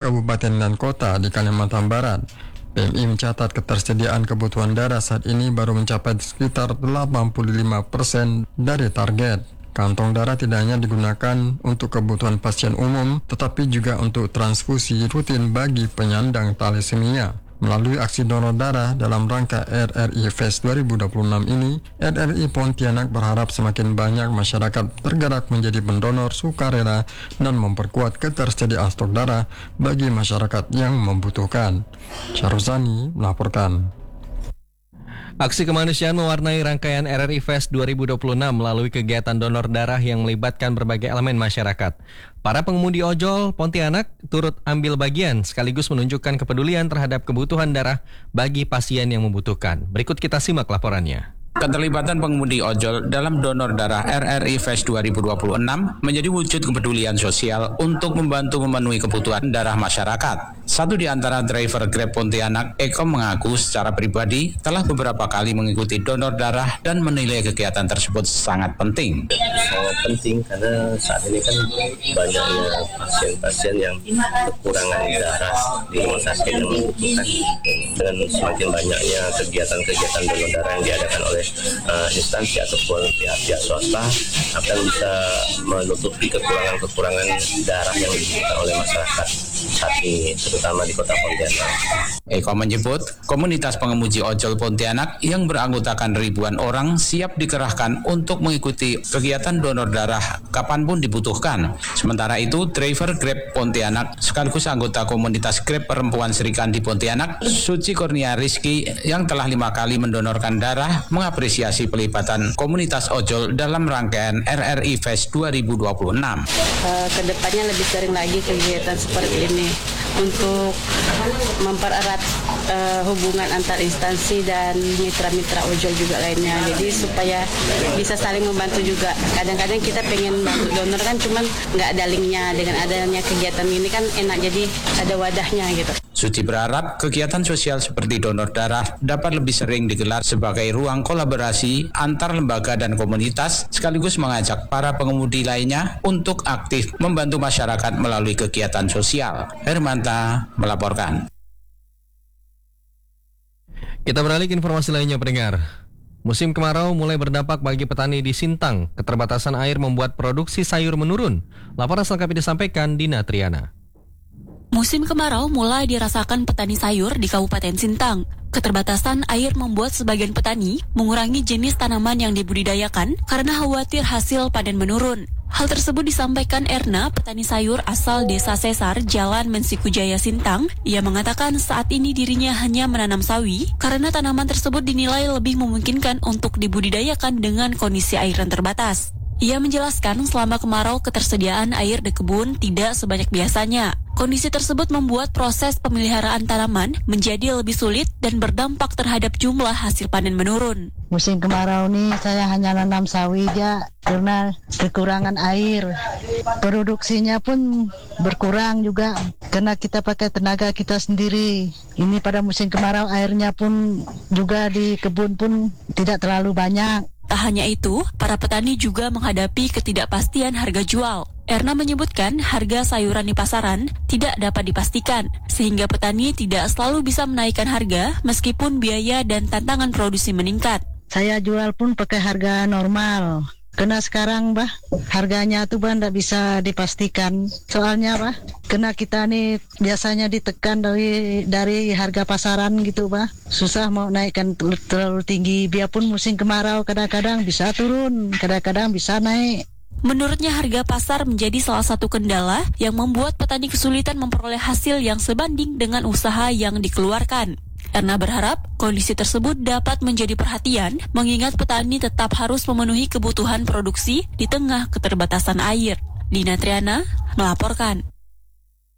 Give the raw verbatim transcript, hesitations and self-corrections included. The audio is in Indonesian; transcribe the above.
kabupaten dan kota di Kalimantan Barat. P M I mencatat ketersediaan kebutuhan darah saat ini baru mencapai sekitar delapan puluh lima persen dari target. Kantong darah tidak hanya digunakan untuk kebutuhan pasien umum, tetapi juga untuk transfusi rutin bagi penyandang thalassemia. Melalui aksi donor darah dalam rangka R R I Fest dua ribu dua puluh enam ini, R R I Pontianak berharap semakin banyak masyarakat tergerak menjadi pendonor sukarela dan memperkuat ketersediaan stok darah bagi masyarakat yang membutuhkan. Syaruzani melaporkan. Aksi kemanusiaan mewarnai rangkaian R R I Fest dua ribu dua puluh enam melalui kegiatan donor darah yang melibatkan berbagai elemen masyarakat. Para pengemudi ojol Pontianak turut ambil bagian sekaligus menunjukkan kepedulian terhadap kebutuhan darah bagi pasien yang membutuhkan. Berikut kita simak laporannya. Keterlibatan pengemudi ojol dalam donor darah R R I Fest dua ribu dua puluh enam menjadi wujud kepedulian sosial untuk membantu memenuhi kebutuhan darah masyarakat. Satu di antara driver Grab Pontianak, Eko, mengaku secara pribadi telah beberapa kali mengikuti donor darah dan menilai kegiatan tersebut sangat penting. Sangat penting karena saat ini kan banyaknya pasien-pasien yang kekurangan darah di rumah sakit yang membutuhkan. Dengan semakin banyaknya kegiatan-kegiatan donor darah yang diadakan oleh uh, instansi ataupun pihak-pihak swasta akan bisa menutupi kekurangan-kekurangan darah yang dibutuhkan oleh masyarakat saat ini, terutama di Kota Pontianak. Eko menyebut komunitas pengemudi ojol Pontianak yang beranggotakan ribuan orang siap dikerahkan untuk mengikuti kegiatan donor darah kapanpun dibutuhkan. Sementara itu, driver Grab Pontianak sekaligus anggota komunitas Grab perempuan Serikan di Pontianak, Suci Kurnia Rizky, yang telah lima kali mendonorkan darah, mengapresiasi pelibatan komunitas ojol dalam rangkaian R R I Fest dua ribu dua puluh enam. Uh, kedepannya lebih sering lagi kegiatan seperti ini untuk mempererat uh, hubungan antar instansi dan mitra-mitra ojol juga lainnya. Jadi supaya bisa saling membantu juga. Kadang-kadang kita pengen bantu donor kan, cuman nggak ada linknya. Dengan adanya kegiatan ini kan enak, jadi ada wadahnya gitu. Suci berharap kegiatan sosial seperti donor darah dapat lebih sering digelar sebagai ruang kolaborasi antar lembaga dan komunitas, sekaligus mengajak para pengemudi lainnya untuk aktif membantu masyarakat melalui kegiatan sosial. Hermanta melaporkan. Kita beralih ke informasi lainnya, pendengar. Musim kemarau mulai berdampak bagi petani di Sintang. Keterbatasan air membuat produksi sayur menurun. Laporan selengkapnya disampaikan Dina Triana. Musim kemarau mulai dirasakan petani sayur di Kabupaten Sintang. Keterbatasan air membuat sebagian petani mengurangi jenis tanaman yang dibudidayakan karena khawatir hasil panen menurun. Hal tersebut disampaikan Erna, petani sayur asal Desa Sesar, Jalan Mensikujaya, Sintang. Ia mengatakan saat ini dirinya hanya menanam sawi karena tanaman tersebut dinilai lebih memungkinkan untuk dibudidayakan dengan kondisi air yang terbatas. Ia menjelaskan selama kemarau ketersediaan air di kebun tidak sebanyak biasanya. Kondisi tersebut membuat proses pemeliharaan tanaman menjadi lebih sulit dan berdampak terhadap jumlah hasil panen menurun. Musim kemarau ini saya hanya nanam sawi aja karena kekurangan air. Produksinya pun berkurang juga karena kita pakai tenaga kita sendiri. Ini pada musim kemarau airnya pun juga di kebun pun tidak terlalu banyak. Tak hanya itu, para petani juga menghadapi ketidakpastian harga jual. Erna menyebutkan harga sayuran di pasaran tidak dapat dipastikan, sehingga petani tidak selalu bisa menaikkan harga meskipun biaya dan tantangan produksi meningkat. Saya jual pun pakai harga normal. Karena sekarang bah harganya tuh bah nggak bisa dipastikan. Soalnya bah karena kita nih biasanya ditekan dari dari harga pasaran gitu bah. Susah mau naikkan terlalu tinggi. Biarpun musim kemarau kadang-kadang bisa turun, kadang-kadang bisa naik. Menurutnya harga pasar menjadi salah satu kendala yang membuat petani kesulitan memperoleh hasil yang sebanding dengan usaha yang dikeluarkan. Erna berharap kondisi tersebut dapat menjadi perhatian mengingat petani tetap harus memenuhi kebutuhan produksi di tengah keterbatasan air. Dina Triana melaporkan.